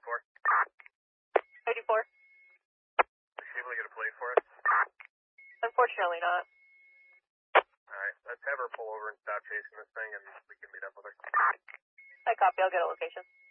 84. 84. Is she able to get a plate for us? Unfortunately not. Alright, let's have her pull over and stop chasing this thing and we can meet up with her. I copy, I'll get a location.